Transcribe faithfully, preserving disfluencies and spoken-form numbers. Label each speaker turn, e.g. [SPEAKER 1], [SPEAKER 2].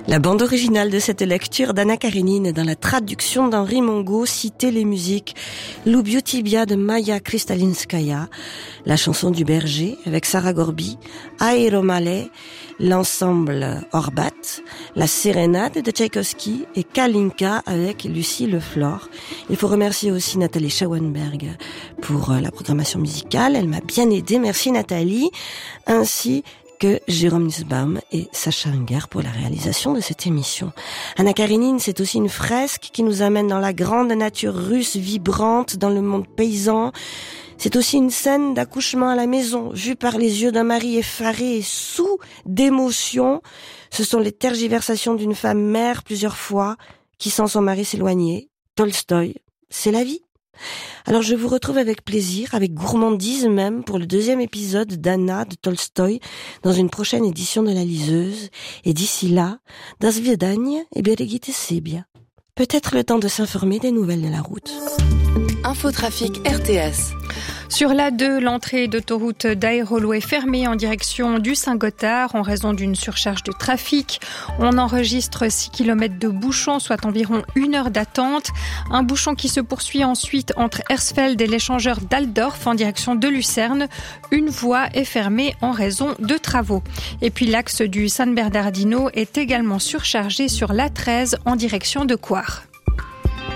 [SPEAKER 1] La bande originale de cette lecture d'Anna Karénine dans la traduction d'Henri Mongo citait les musiques Lubiu Tibia de Maya Kristalinskaya, la chanson du berger avec Sarah Gorby, Aéromale, l'ensemble Orbat, la sérénade de Tchaïkovski et Kalinka avec Lucie Leflore. Il faut remercier aussi Nathalie Schauenberg pour la programmation musicale. Elle m'a bien aidée. Merci Nathalie. Ainsi que Jérôme Nussbaum et Sacha Unger pour la réalisation de cette émission. Anna Karénine, c'est aussi une fresque qui nous amène dans la grande nature russe vibrante, dans le monde paysan. C'est aussi une scène d'accouchement à la maison, vue par les yeux d'un mari effaré et sous d'émotion. Ce sont les tergiversations d'une femme mère plusieurs fois, qui sent son mari s'éloigner. Tolstoï, c'est la vie. Alors je vous retrouve avec plaisir, avec gourmandise même, pour le deuxième épisode d'Anna de Tolstoï dans une prochaine édition de La Liseuse. Et d'ici là, das Svidania et berегите себя. Peut-être le temps de s'informer des nouvelles de la route.
[SPEAKER 2] Infotrafic R T S.
[SPEAKER 3] Sur l'A deux, l'entrée d'autoroute d'Aérolo est fermée en direction du Saint-Gothard en raison d'une surcharge de trafic. On enregistre six kilomètres de bouchons, soit environ une heure d'attente. Un bouchon qui se poursuit ensuite entre Hersfeld et l'échangeur d'Aldorf en direction de Lucerne. Une voie est fermée en raison de travaux. Et puis l'axe du San Bernardino est également surchargé sur l'A treize en direction de Coire.